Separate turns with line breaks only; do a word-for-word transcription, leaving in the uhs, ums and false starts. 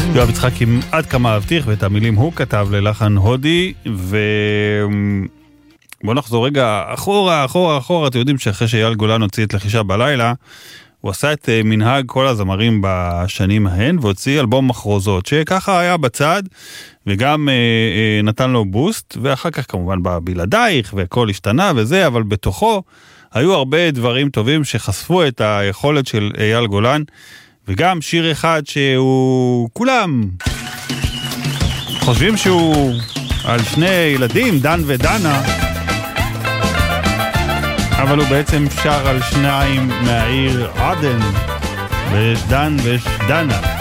יואב יצחק עם עד כמה אבטיח, ואת המילים הוא כתב ללחן הודי, ובואו נחזור רגע אחורה, אחורה, אחורה. אתם יודעים שאחרי שאייל גולן הוציא את לחישה בלילה, הוא עשה את מנהג כל הזמרים בשנים ההן, והוציא אלבום מחרוזות, שככה היה בצד, וגם אה, אה, נתן לו בוסט, ואחר כך כמובן בא בלעדייך, והכל השתנה וזה, אבל בתוכו היו הרבה דברים טובים שחשפו את היכולת של אייל גולן, וגם שיר אחד שהוא כולם חושבים שהוא על שני ילדים, דן ודנה, אבל הוא בעצם שר על שניים מהעיר עדן, ויש דן ויש דנה.